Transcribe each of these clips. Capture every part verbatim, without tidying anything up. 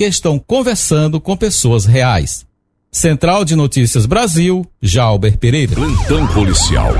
que estão conversando com pessoas reais. Central de Notícias Brasil, Jalber Pereira. Plantão policial.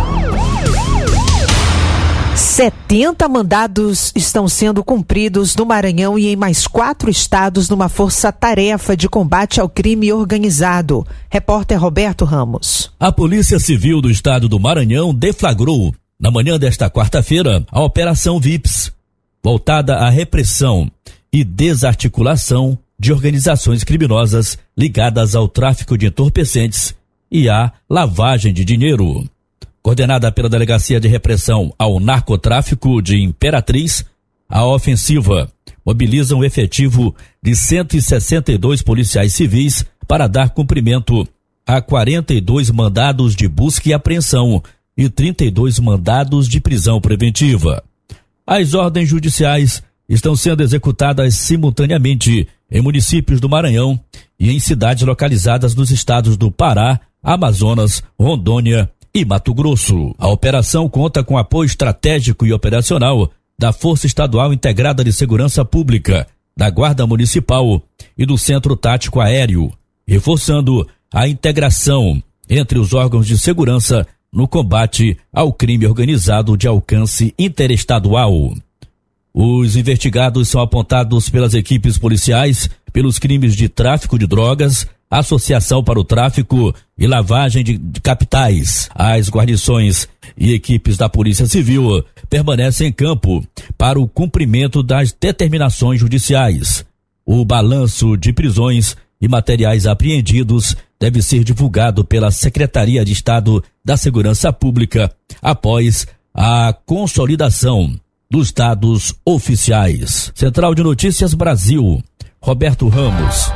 setenta mandados estão sendo cumpridos no Maranhão e em mais quatro estados numa força-tarefa de combate ao crime organizado. Repórter Roberto Ramos. A Polícia Civil do Estado do Maranhão deflagrou, na manhã desta quarta-feira, a Operação V I P S, voltada à repressão e desarticulação de organizações criminosas ligadas ao tráfico de entorpecentes e à lavagem de dinheiro. Coordenada pela Delegacia de Repressão ao Narcotráfico de Imperatriz, a ofensiva mobiliza um efetivo de cento e sessenta e dois policiais civis para dar cumprimento a quarenta e dois mandados de busca e apreensão e trinta e dois mandados de prisão preventiva. As ordens judiciais estão sendo executadas simultaneamente em municípios do Maranhão e em cidades localizadas nos estados do Pará, Amazonas, Rondônia e Mato Grosso. A operação conta com apoio estratégico e operacional da Força Estadual Integrada de Segurança Pública, da Guarda Municipal e do Centro Tático Aéreo, reforçando a integração entre os órgãos de segurança no combate ao crime organizado de alcance interestadual. Os investigados são apontados pelas equipes policiais pelos crimes de tráfico de drogas, associação para o tráfico e lavagem de, de capitais. As guarnições e equipes da Polícia Civil permanecem em campo para o cumprimento das determinações judiciais. O balanço de prisões e materiais apreendidos deve ser divulgado pela Secretaria de Estado da Segurança Pública após a consolidação dos dados oficiais. Central de Notícias Brasil, Roberto Ramos.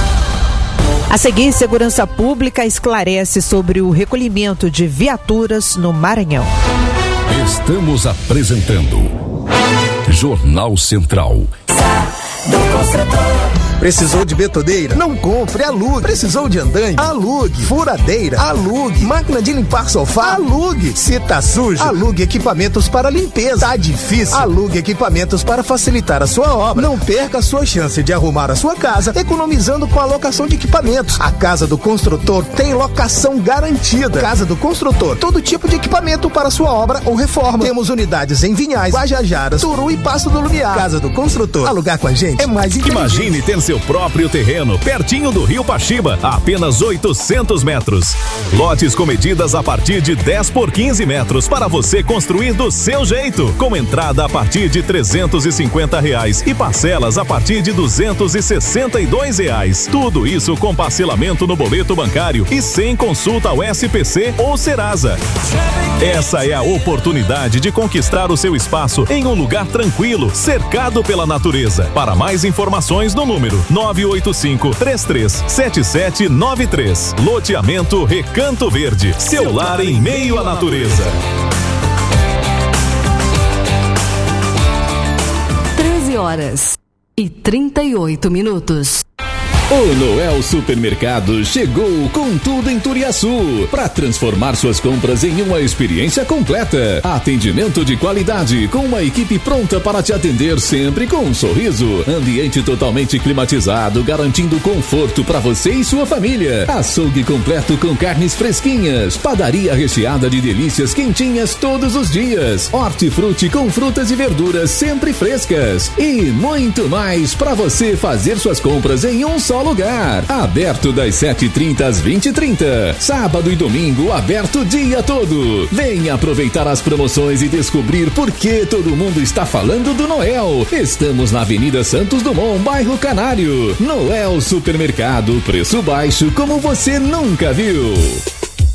A seguir, Segurança Pública esclarece sobre o recolhimento de viaturas no Maranhão. Estamos apresentando Jornal Central. Do construtor. Precisou de betoneira? Não compre, alugue. Precisou de andaime? Alugue. Furadeira? Alugue. Máquina de limpar sofá? Alugue. Se tá sujo? Alugue equipamentos para limpeza. Tá difícil? Alugue equipamentos para facilitar a sua obra. Não perca a sua chance de arrumar a sua casa economizando com a locação de equipamentos. A Casa do Construtor tem locação garantida. Casa do Construtor, todo tipo de equipamento para sua obra ou reforma. Temos unidades em Vinhais, Guajajaras, Turu e Passo do Lumiar. Casa do Construtor. Alugar com a gente é mais inteligente. Imagine ter seu próprio terreno pertinho do Rio Paxiba, a apenas oitocentos metros. Lotes com medidas a partir de dez por quinze metros para você construir do seu jeito, com entrada a partir de trezentos e cinquenta reais e parcelas a partir de duzentos e sessenta e dois reais. Tudo isso com parcelamento no boleto bancário e sem consulta ao S P C ou Serasa. Essa é a oportunidade de conquistar o seu espaço em um lugar tranquilo, cercado pela natureza. Para mais informações no número nove oito cinco, três três sete sete nove três. Loteamento Recanto Verde. Seu lar em meio à natureza. treze horas e trinta e oito minutos. O Noel Supermercado chegou com tudo em Turiaçu para transformar suas compras em uma experiência completa. Atendimento de qualidade com uma equipe pronta para te atender sempre com um sorriso. Ambiente totalmente climatizado, garantindo conforto para você e sua família. Açougue completo com carnes fresquinhas. Padaria recheada de delícias quentinhas todos os dias. Hortifruti com frutas e verduras sempre frescas. E muito mais para você fazer suas compras em um só lugar. Aberto das sete e trinta às vinte e trinta. Sábado e domingo aberto o dia todo. Venha aproveitar as promoções e descobrir por que todo mundo está falando do Noel. Estamos na Avenida Santos Dumont, bairro Canário. Noel Supermercado, preço baixo como você nunca viu.